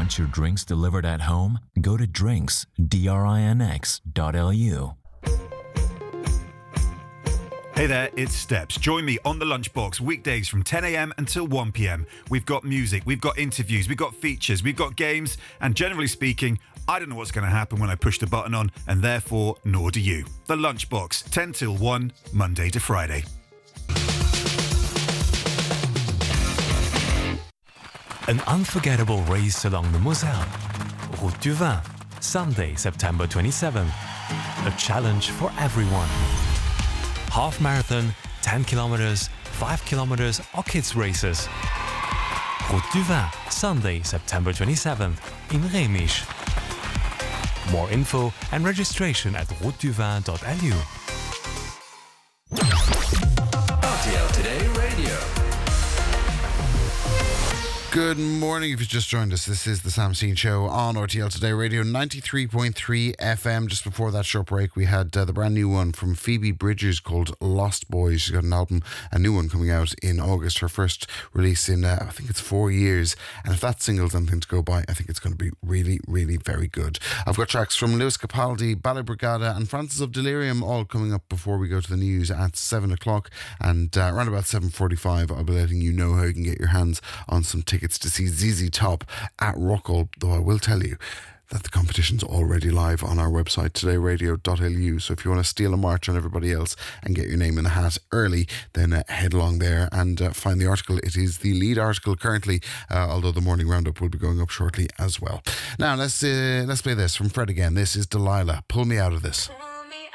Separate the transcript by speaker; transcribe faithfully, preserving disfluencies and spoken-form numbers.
Speaker 1: Want your drinks delivered at home? Go to drinks, D R I N X dot L U.
Speaker 2: Hey there, it's Steps. Join me on The Lunchbox weekdays from ten a.m. until one p.m. We've got music, we've got interviews, we've got features, we've got games, and generally speaking, I don't know what's going to happen when I push the button on, and therefore, nor do you. The Lunchbox, ten till one, Monday to Friday.
Speaker 3: An unforgettable race along the Moselle. Route du Vin, Sunday, September twenty-seventh. A challenge for everyone. Half marathon, ten kilometers, five kilometers or kids races. Route du Vin, Sunday, September twenty-seventh in Rémisch. More info and registration at route du vin dot L U.
Speaker 4: R T L Today Radio.
Speaker 5: Good morning if you've just joined us. This is the Sam Seen Show on R T L Today Radio ninety-three point three F M. Just before that short break, we had uh, the brand new one from Phoebe Bridgers called Lost Boys. She's got an album, a new one coming out in August. Her first release in, uh, I think it's four years. And if that single's anything to go by, I think it's going to be really, really very good. I've got tracks from Lewis Capaldi, Ballet Brigada and Francis of Delirium all coming up before we go to the news at seven o'clock. And uh, around about seven forty-five, I'll be letting you know how you can get your hands on some tickets to see Z Z Top at Rockall, though I will tell you that the competition's already live on our website, today radio dot L U. So if you want to steal a march on everybody else and get your name in the hat early, then uh, head along there and uh, find the article. It is the lead article currently, uh, although the morning roundup will be going up shortly as well. Now let's uh, let's play this from Fred again. This is Delilah. Pull Me Out of This.